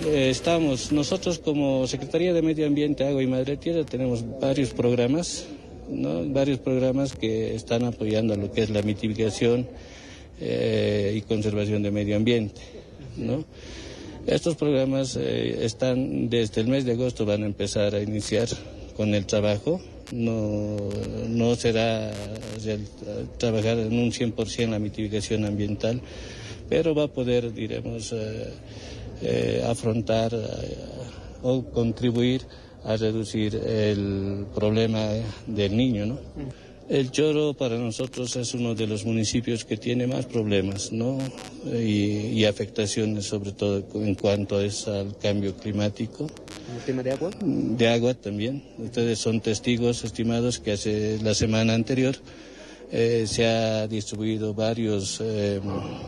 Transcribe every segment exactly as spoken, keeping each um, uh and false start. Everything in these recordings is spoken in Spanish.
eh, estamos, nosotros como Secretaría de Medio Ambiente, Agua y Madre Tierra tenemos varios programas, ¿no? Varios programas que están apoyando a lo que es la mitigación eh, y conservación de medio ambiente, ¿no? Estos programas eh, están desde el mes de agosto, van a empezar a iniciar con el trabajo. No, no será o sea, trabajar en un cien por ciento la mitigación ambiental, pero va a poder, diremos, eh, eh, afrontar eh, o contribuir a reducir el problema del niño, ¿no? El Choro para nosotros es uno de los municipios que tiene más problemas, ¿no? Y, y afectaciones, sobre todo en cuanto es al cambio climático. ¿El tema de agua? De agua también. Ustedes son testigos estimados que hace la semana anterior eh, se ha distribuido varios eh,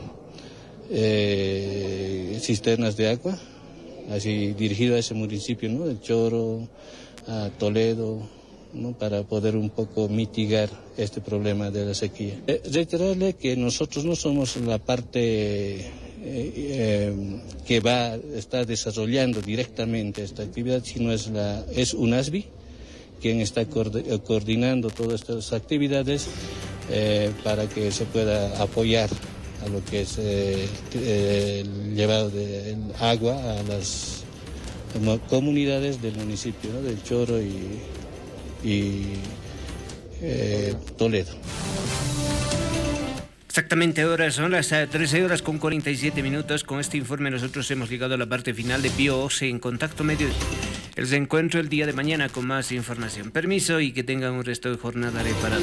eh, cisternas de agua, así dirigido a ese municipio, ¿no? El Choro, a Toledo, ¿no? Para poder un poco mitigar este problema de la sequía. Eh, reiterarle que nosotros no somos la parte eh, eh, que va está desarrollando directamente esta actividad, sino es la es UNASBI quien está coordinando todas estas actividades eh, para que se pueda apoyar a lo que es eh, el llevado de agua a las comunidades del municipio, ¿no? Del Choro y y eh, Toledo. Exactamente, ahora son las trece horas con cuarenta y siete minutos. Con este informe nosotros hemos llegado a la parte final de Pío Oce en Contacto Medio. El reencuentro el día de mañana con más información. Permiso y que tengan un resto de jornada reparado.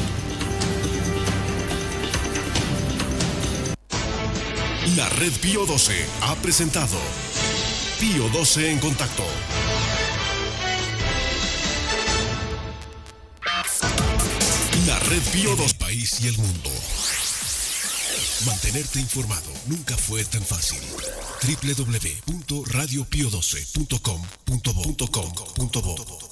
La red Pío doce ha presentado Pío doce en Contacto. La red Pío doce, país y el mundo. Mantenerte informado nunca fue tan fácil. doble u doble u doble u punto radio pío doce punto com punto bo